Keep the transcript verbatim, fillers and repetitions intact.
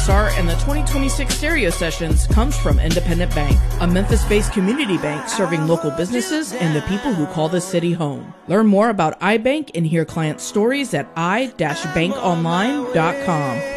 start and the twenty twenty-six Stereo Sessions comes from Independent Bank, a Memphis-based community bank serving local businesses and the people who call the city home. Learn more about iBank and hear client stories at i dash bank online dot com.